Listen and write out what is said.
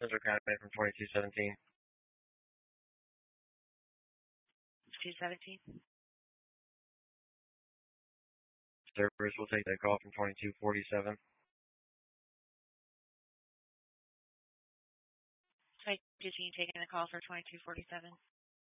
Central County from 2217. 217. Service will take that call from 2247. Sorry, just you taking the call for 2247.